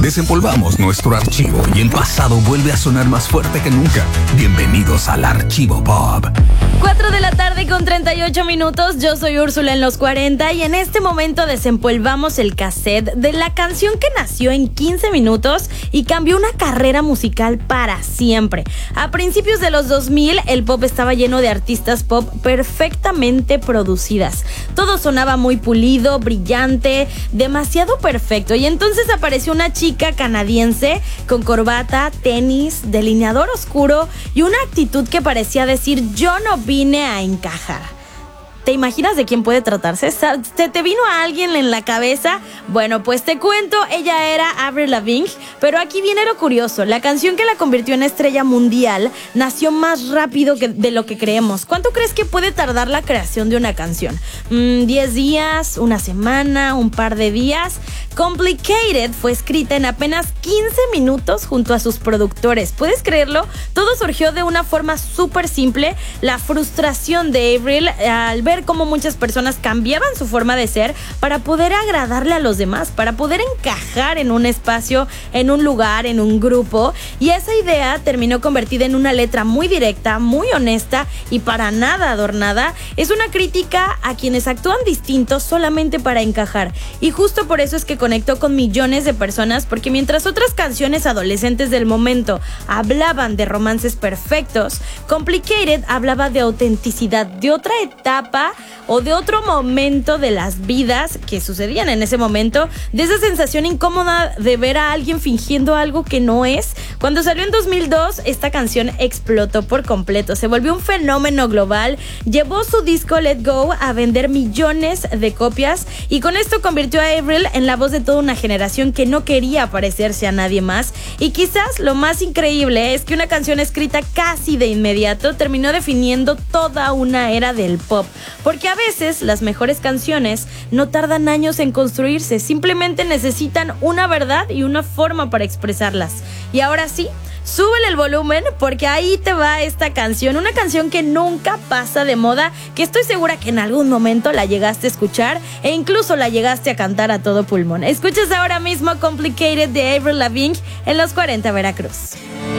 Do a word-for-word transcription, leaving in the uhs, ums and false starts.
Desempolvamos nuestro archivo y el pasado vuelve a sonar más fuerte que nunca. Bienvenidos al Archivo Pop. cuatro de la tarde con treinta y ocho minutos. Yo soy Úrsula en los cuarenta y en este momento desempolvamos el cassette de la canción que nació en quince minutos y cambió una carrera musical para siempre. A principios de los dos mil, el pop estaba lleno de artistas pop perfectamente producidas. Todo sonaba muy pulido, brillante, demasiado perfecto. Y entonces apareció una chica canadiense con corbata, tenis, delineador oscuro y una actitud que parecía decir: yo no vine a encajar. ¿Te imaginas de quién puede tratarse? ¿Se te vino a alguien en la cabeza? Bueno, pues te cuento, ella era Avril Lavigne, pero aquí viene lo curioso. La canción que la convirtió en estrella mundial nació más rápido que de lo que creemos. ¿Cuánto crees que puede tardar la creación de una canción? Mm, ¿diez días? ¿Una semana? ¿Un par de días? Complicated fue escrita en apenas quince minutos junto a sus productores. ¿Puedes creerlo? Todo surgió de una forma súper simple. La frustración de Avril al ver cómo muchas personas cambiaban su forma de ser para poder agradarle a los demás, para poder encajar en un espacio, en un lugar, en un grupo. Y esa idea terminó convertida en una letra muy directa, muy honesta y para nada adornada. Es una crítica a quienes actúan distintos solamente para encajar. Y justo por eso es que conectó con millones de personas, porque mientras otras canciones adolescentes del momento hablaban de romances perfectos, Complicated hablaba de autenticidad, de otra etapa o de otro momento de las vidas que sucedían en ese momento, de esa sensación incómoda de ver a alguien fingiendo algo que no es. Cuando salió en dos mil dos, esta canción explotó por completo, se volvió un fenómeno global, llevó su disco Let Go a vender millones de copias y con esto convirtió a Avril en la voz de toda una generación que no quería parecerse a nadie más. Y quizás lo más increíble es que una canción escrita casi de inmediato terminó definiendo toda una era del pop. Porque a veces las mejores canciones no tardan años en construirse, simplemente necesitan una verdad y una forma para expresarlas. Y ahora sí, súbele el volumen porque ahí te va esta canción, una canción que nunca pasa de moda, que estoy segura que en algún momento la llegaste a escuchar e incluso la llegaste a cantar a todo pulmón. Escuchas ahora mismo Complicated de Avril Lavigne en los cuarenta Veracruz.